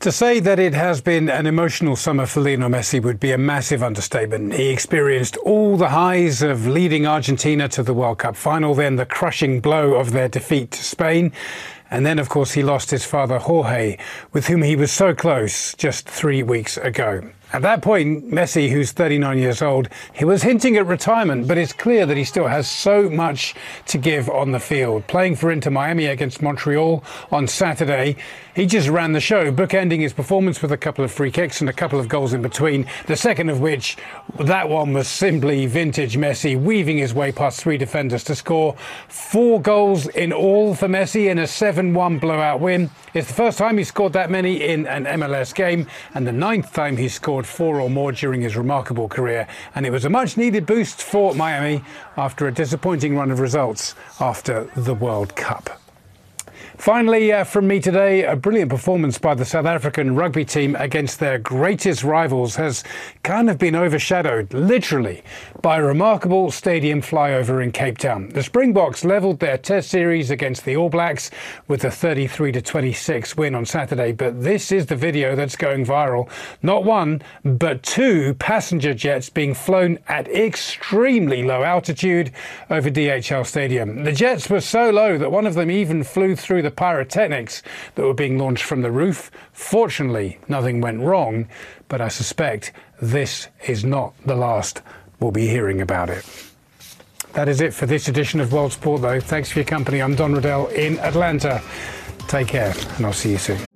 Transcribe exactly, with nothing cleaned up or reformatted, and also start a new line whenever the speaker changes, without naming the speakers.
To say that it has been an emotional summer for Lionel Messi would be a massive understatement. He experienced all the highs of leading Argentina to the World Cup final, then the crushing blow of their defeat to Spain. And then, of course, he lost his father, Jorge, with whom he was so close just three weeks ago. At that point, Messi, who's thirty-nine years old, he was hinting at retirement, but it's clear that he still has so much to give on the field. Playing for Inter Miami against Montreal on Saturday, he just ran the show, bookending his performance with a couple of free kicks and a couple of goals in between, the second of which, that one was simply vintage Messi, weaving his way past three defenders to score four goals in all for Messi in a seven one blowout win. It's the first time he scored that many in an M L S game, and the ninth time he scored four or more during his remarkable career, and it was a much needed boost for Miami after a disappointing run of results after the World Cup. Finally, uh, from me today, a brilliant performance by the South African rugby team against their greatest rivals has kind of been overshadowed, literally, by a remarkable stadium flyover in Cape Town. The Springboks levelled their Test series against the All Blacks with a thirty-three to twenty-six win on Saturday, but this is the video that's going viral. Not one, but two passenger jets being flown at extremely low altitude over D H L Stadium. The jets were so low that one of them even flew through the pyrotechnics that were being launched from the roof. Fortunately, nothing went wrong, but I suspect this is not the last we'll be hearing about it. That is it for this edition of World Sport, though. Thanks for your company. I'm Don Riddell in Atlanta. Take care, and I'll see you soon.